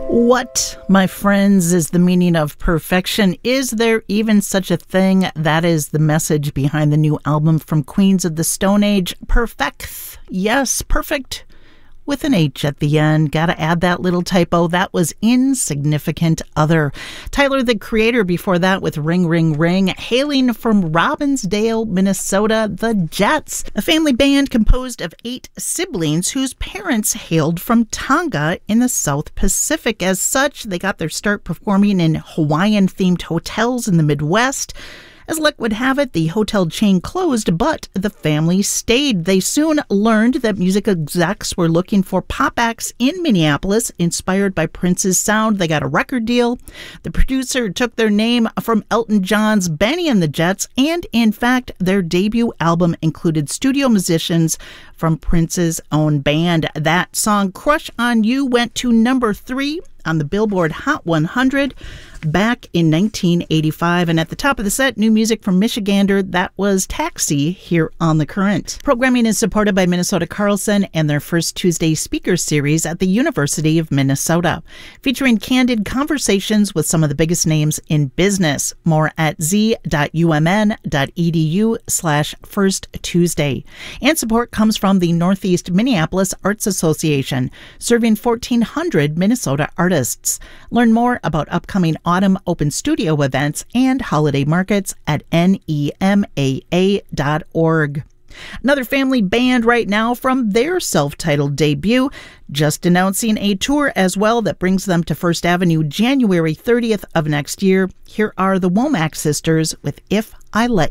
What, my friends, is the meaning of perfection? Is there even such a thing? That is the message behind the new album from Queens of the Stone Age, Perfect. Yes, perfect. With an H at the end. Gotta add that little typo. That was Insignificant Other. Tyler, the Creator, before that with Ring, Ring, Ring. Hailing from Robbinsdale, Minnesota, the Jets. A family band composed of 8 siblings whose parents hailed from Tonga in the South Pacific. As such, they got their start performing in Hawaiian-themed hotels in the Midwest. As luck would have it, the hotel chain closed, but the family stayed. They soon learned that music execs were looking for pop acts in Minneapolis, inspired by Prince's sound. They got a record deal. The producer took their name from Elton John's Benny and the Jets, and in fact, their debut album included studio musicians from Prince's own band. That song, Crush on You, went to number 3 on the Billboard Hot 100 back in 1985. And at the top of the set, new music from Michigander. That was Taxi here on The Current. Programming is supported by Minnesota Carlson and their First Tuesday speaker series at the University of Minnesota, featuring candid conversations with some of the biggest names in business. More at z.umn.edu/firsttuesday. And support comes from the Northeast Minneapolis Arts Association, serving 1,400 Minnesota artists. Learn more about upcoming autumn open studio events and holiday markets at nemaa.org. Another family band right now from their self-titled debut, just announcing a tour as well that brings them to First Avenue January 30th of next year. Here are the Womack Sisters with If I Let